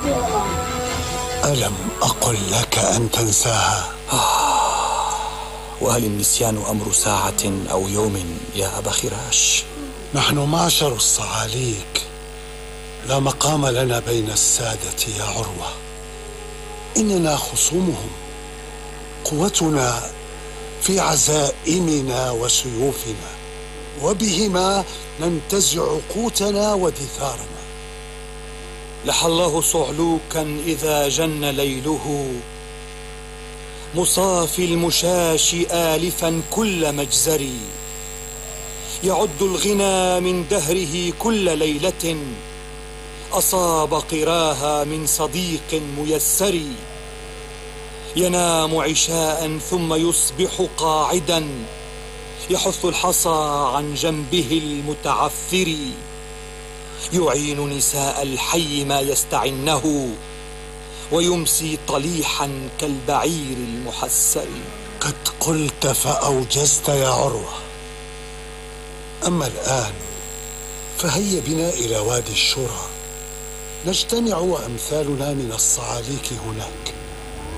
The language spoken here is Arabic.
ألم أقل لك أن تنساها؟ وهل النسيان أمر ساعة أو يوم يا أبا خراش؟ نحن معشر الصعاليك لا مقام لنا بين السادة يا عروة، إننا خصومهم، قوتنا في عزائمنا وسيوفنا، وبهما ننتزع قوتنا ودثارنا. لحى الله صعلوكا إذا جن ليله، مصافي المشاش آلفا كل مجزري، يعد الغنى من دهره كل ليلة، أصاب قراها من صديق ميسر، ينام عشاء ثم يصبح قاعدا، يحث الحصى عن جنبه المتعثر، يعين نساء الحي ما يستعنه، ويمسي طليحا كالبعير المحسر. قد قلت فأوجزت يا عروة. أما الآن فهيا بنا إلى وادي الشرى، نجتمع وأمثالنا من الصعاليك هناك.